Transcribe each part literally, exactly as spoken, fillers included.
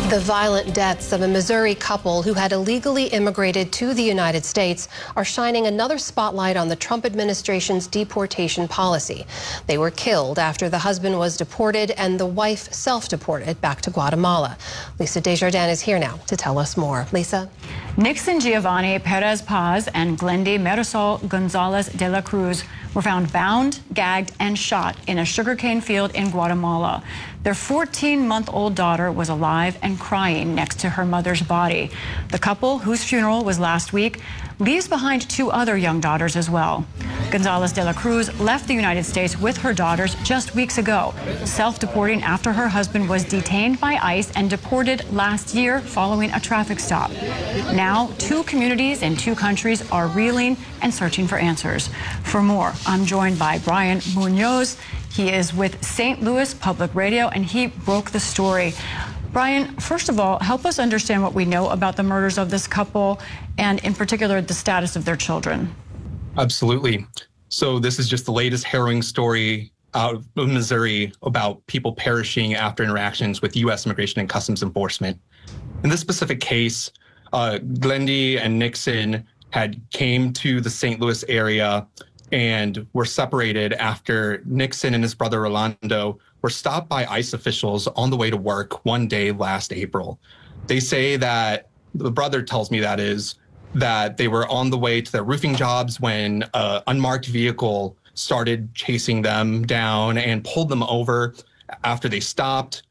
The violent deaths of a Missouri couple who had illegally immigrated to the United States are shining another spotlight on the Trump administration's deportation policy. They were killed after the husband was deported and the wife self-deported back to Guatemala. Lisa Desjardins is here now to tell us more. Lisa? Nixon Giovanni Perez Paz and Glendy Marisol Gonzalez de la Cruz were found bound, gagged, and shot in a sugarcane field in Guatemala. Their fourteen-month-old daughter was alive and crying next to her mother's body. The couple, whose funeral was last week, leaves behind two other young daughters as well. Gonzalez de la Cruz left the United States with her daughters just weeks ago, self-deporting after her husband was detained by ICE and deported last year following a traffic stop. Now, two communities in two countries are reeling and searching for answers. For more, I'm joined by Brian Munoz. He is with Saint Louis Public Radio, and he broke the story. Brian, first of all, help us understand what we know about the murders of this couple, and in particular, the status of their children. Absolutely. So this is just the latest harrowing story out of Missouri about people perishing after interactions with U S Immigration and Customs Enforcement. In this specific case, uh, Glendy and Nixon had came to the Saint Louis area and were separated after Nixon and his brother Rolando were stopped by ICE officials on the way to work one day last April. They say that, the brother tells me that is, that they were on the way to their roofing jobs when an unmarked vehicle started chasing them down and pulled them over. After they stopped,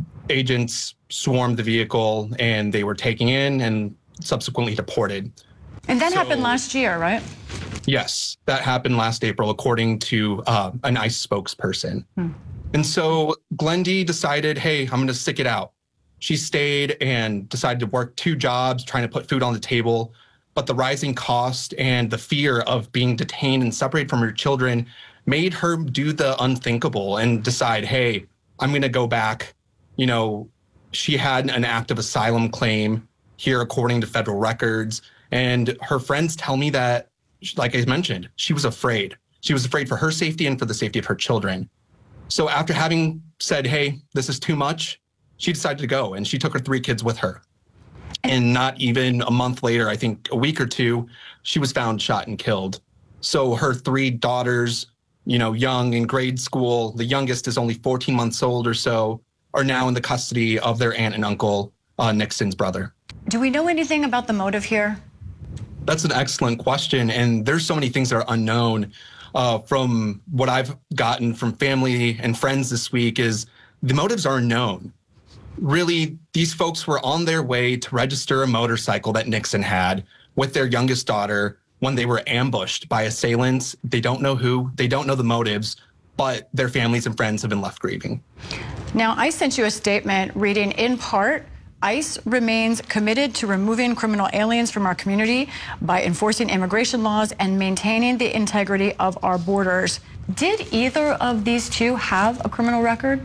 agents swarmed the vehicle and they were taken in and subsequently deported. And that so, happened last year, right? Yes, that happened last April, according to uh, an ICE spokesperson. Hmm. And so Glendy decided, hey, I'm going to stick it out. She stayed and decided to work two jobs, trying to put food on the table. But the rising cost and the fear of being detained and separated from her children made her do the unthinkable and decide, hey, I'm going to go back. You know, she had an active asylum claim here, according to federal records. And her friends tell me that, like I mentioned, she was afraid. She was afraid for her safety and for the safety of her children. So after having said, hey, this is too much, she decided to go, and she took her three kids with her. And not even a month later, I think a week or two, she was found shot and killed. So her three daughters, you know, young in grade school, the youngest is only fourteen months old or so, are now in the custody of their aunt and uncle, uh, Nixon's brother. Do we know anything about the motive here? That's an excellent question. And there's so many things that are unknown. Uh, from what I've gotten from family and friends this week is the motives are unknown. Really, these folks were on their way to register a motorcycle that Nixon had with their youngest daughter when they were ambushed by assailants. They don't know who, they don't know the motives, but their families and friends have been left grieving. Now, I sent you a statement reading, in part, ICE remains committed to removing criminal aliens from our community by enforcing immigration laws and maintaining the integrity of our borders. Did either of these two have a criminal record?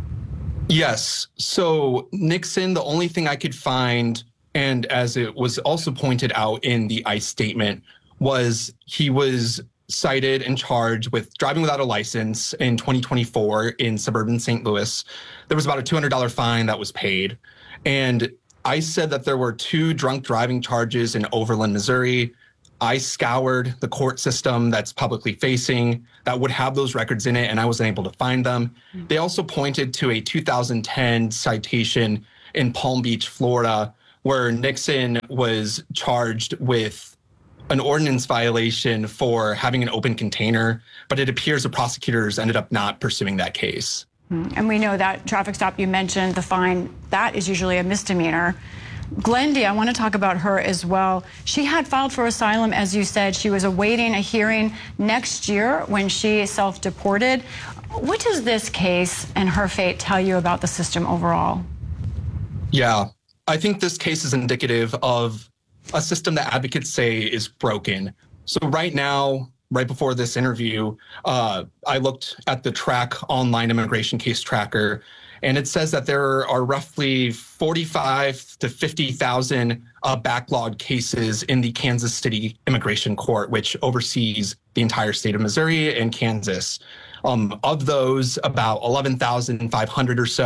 Yes. So Nixon, the only thing I could find, and as it was also pointed out in the ICE statement, was he was cited and charged with driving without a license in twenty twenty-four in suburban Saint Louis. There was about a two hundred dollar fine that was paid. And ICE said that there were two drunk driving charges in Overland, Missouri. I scoured the court system that's publicly facing that would have those records in it, and I wasn't able to find them. Mm-hmm. They also pointed to a two thousand ten citation in Palm Beach, Florida, where Nixon was charged with an ordinance violation for having an open container, but it appears the prosecutors ended up not pursuing that case. Mm-hmm. And we know that traffic stop you mentioned, the fine, that is usually a misdemeanor. Glendy, I want to talk about her as well. She had filed for asylum, as you said. She was awaiting a hearing next year when she self-deported. What does this case and her fate tell you about the system overall? Yeah, I think this case is indicative of a system that advocates say is broken. So right now, right before this interview, uh, I looked at the Track online immigration case tracker, and it says that there are roughly forty-five to fifty thousand uh, backlogged cases in the Kansas City Immigration Court, which oversees the entire state of Missouri and Kansas. Um, of those, about eleven thousand five hundred or so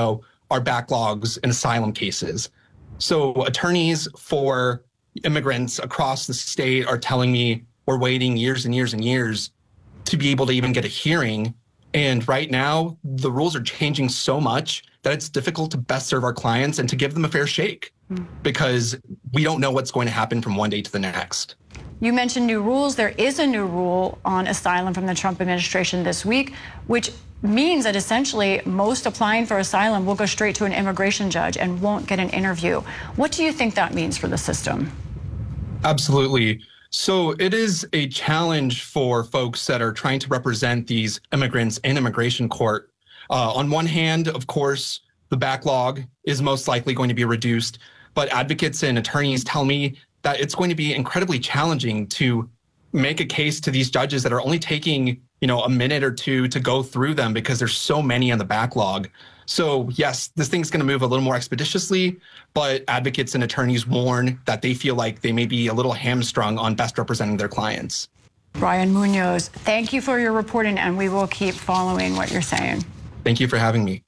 are backlogs in asylum cases. So attorneys for immigrants across the state are telling me we're waiting years and years and years to be able to even get a hearing. And right now, the rules are changing so much that it's difficult to best serve our clients and to give them a fair shake mm. because we don't know what's going to happen from one day to the next. You mentioned new rules. There is a new rule on asylum from the Trump administration this week, which means that essentially most applying for asylum will go straight to an immigration judge and won't get an interview. What do you think that means for the system? Absolutely. So it is a challenge for folks that are trying to represent these immigrants in immigration court. Uh, on one hand, of course, the backlog is most likely going to be reduced, but advocates and attorneys tell me that it's going to be incredibly challenging to make a case to these judges that are only taking, you know, a minute or two to go through them because there's so many on the backlog. So yes, this thing's going to move a little more expeditiously, but advocates and attorneys warn that they feel like they may be a little hamstrung on best representing their clients. Brian Munoz, thank you for your reporting, and we will keep following what you're saying. Thank you for having me.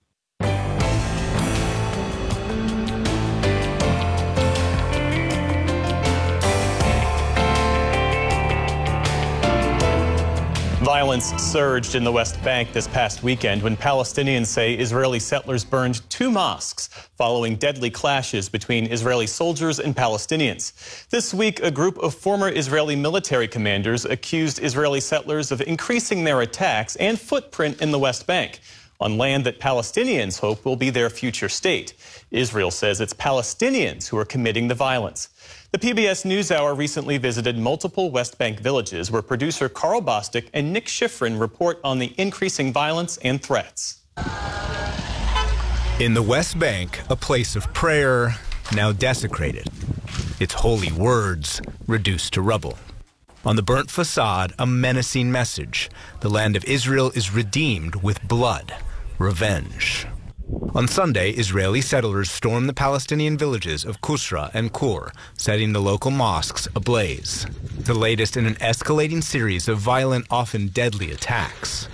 Violence surged in the West Bank this past weekend when Palestinians say Israeli settlers burned two mosques following deadly clashes between Israeli soldiers and Palestinians. This week, a group of former Israeli military commanders accused Israeli settlers of increasing their attacks and footprint in the West Bank on land that Palestinians hope will be their future state. Israel says it's Palestinians who are committing the violence. The P B S NewsHour recently visited multiple West Bank villages where producer Carl Bostic and Nick Schifrin report on the increasing violence and threats. In the West Bank, a place of prayer now desecrated. Its holy words reduced to rubble. On the burnt facade, a menacing message. The land of Israel is redeemed with blood, revenge. On Sunday, Israeli settlers stormed the Palestinian villages of Kusra and Kur, setting the local mosques ablaze. The latest in an escalating series of violent, often deadly attacks.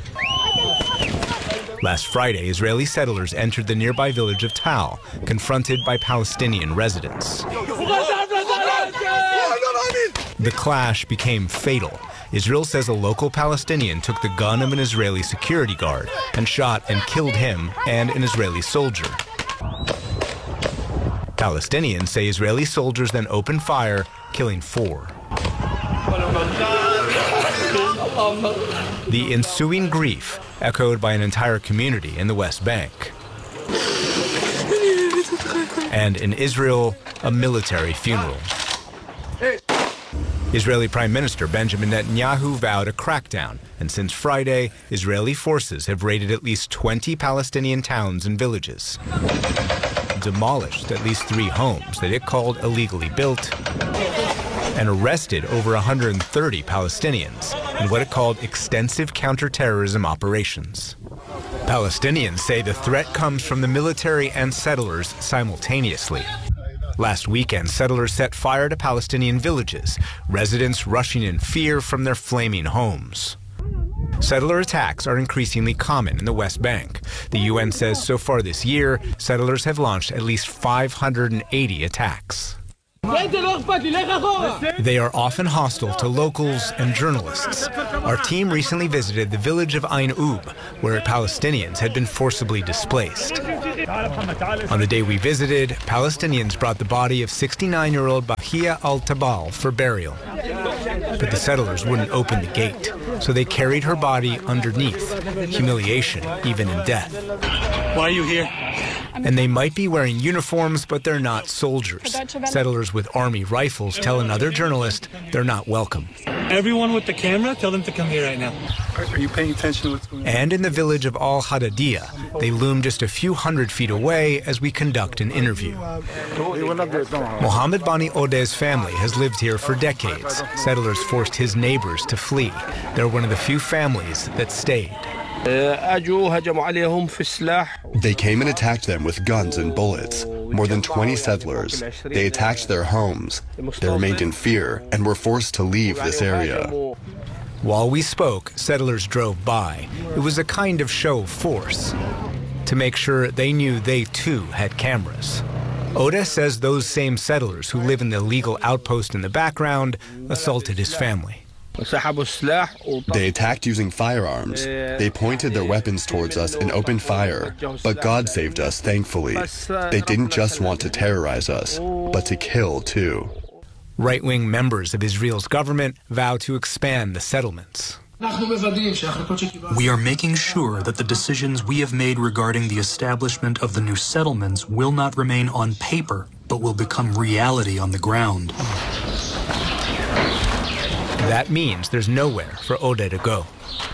Last Friday, Israeli settlers entered the nearby village of Tal, confronted by Palestinian residents. The clash became fatal. Israel says a local Palestinian took the gun of an Israeli security guard and shot and killed him and an Israeli soldier. Palestinians say Israeli soldiers then opened fire, killing four. The ensuing grief echoed by an entire community in the West Bank. And in Israel, a military funeral. Israeli Prime Minister Benjamin Netanyahu vowed a crackdown, and since Friday, Israeli forces have raided at least twenty Palestinian towns and villages, demolished at least three homes that it called illegally built, and arrested over one hundred thirty Palestinians in what it called extensive counterterrorism operations. Palestinians say the threat comes from the military and settlers simultaneously. Last weekend, settlers set fire to Palestinian villages, residents rushing in fear from their flaming homes. Settler attacks are increasingly common in the West Bank. The U N says so far this year, settlers have launched at least five hundred eighty attacks. They are often hostile to locals and journalists. Our team recently visited the village of Ain Ub, where Palestinians had been forcibly displaced. On the day we visited, Palestinians brought the body of sixty-nine-year-old Bahia al-Tabal for burial. But the settlers wouldn't open the gate, so they carried her body underneath, humiliation even in death. Why are you here? And they might be wearing uniforms, but they're not soldiers. Settlers with army rifles tell another journalist they're not welcome. Everyone with the camera, tell them to come here right now. Are you paying attention to what's going on? And in the village of Al-Hadadiyah, they loom just a few hundred feet away as we conduct an interview. Mohammed Bani Odeh's family has lived here for decades. Settlers forced his neighbors to flee. They're one of the few families that stayed. They came and attacked them with guns and bullets. More than twenty settlers. They attacked their homes. They remained in fear and were forced to leave this area. While we spoke, settlers drove by. It was a kind of show of force. to make sure they knew they too had cameras. Oda says those same settlers who live in the illegal outpost in the background assaulted his family. They attacked using firearms. They pointed their weapons towards us and opened fire. But God saved us, thankfully. They didn't just want to terrorize us, but to kill too. Right-wing members of Israel's government vow to expand the settlements. We are making sure that the decisions we have made regarding the establishment of the new settlements will not remain on paper, but will become reality on the ground. That means there's nowhere for Oda to go.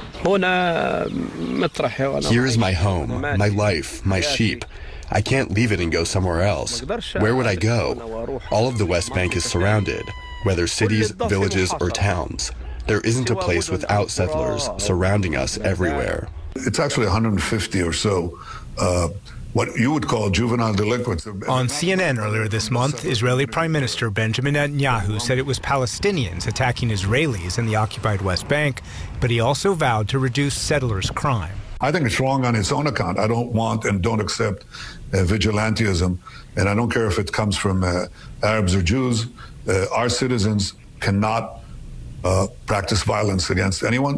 Here is my home, my life, my sheep. I can't leave it and go somewhere else. Where would I go? All of the West Bank is surrounded, whether cities, villages, or towns. There isn't a place without settlers surrounding us everywhere. It's actually one hundred fifty or so uh, what you would call juvenile delinquents. On C N N earlier this month, Israeli Prime Minister Benjamin Netanyahu said it was Palestinians attacking Israelis in the occupied West Bank, but he also vowed to reduce settlers' crime. I think it's wrong on its own account. I don't want and don't accept uh, vigilantism, and I don't care if it comes from uh, Arabs or Jews. Uh, our citizens cannot uh, practice violence against anyone.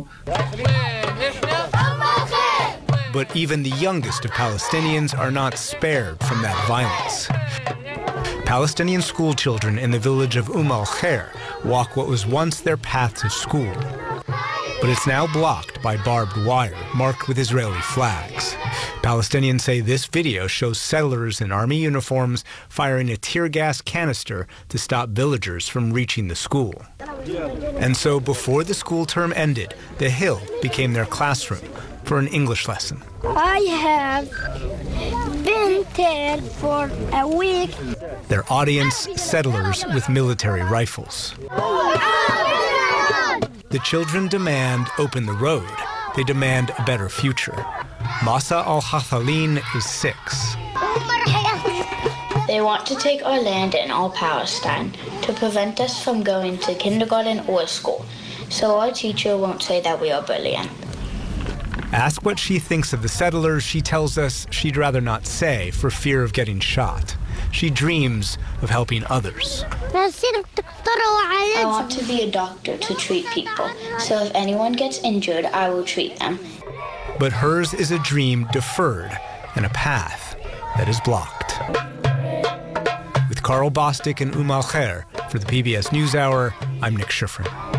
But even the youngest of Palestinians are not spared from that violence. Palestinian school children in the village of Umm al-Khair walk what was once their path to school. But it's now blocked by barbed wire marked with Israeli flags. Palestinians say this video shows settlers in army uniforms firing a tear gas canister to stop villagers from reaching the school. And so before the school term ended, the hill became their classroom for an English lesson. I have been there for a week. Their audience, settlers with military rifles. The children demand open the road. They demand a better future. Masa al-Hathalin is six. They want to take our land and all Palestine to prevent us from going to kindergarten or school, so our teacher won't say that we are brilliant. Ask what she thinks of the settlers. She tells us she'd rather not say for fear of getting shot. She dreams of helping others. I want to be a doctor to treat people, so if anyone gets injured, I will treat them. But hers is a dream deferred and a path that is blocked. With Carl Bostic and Umm al-Khair for the P B S NewsHour, I'm Nick Schifrin.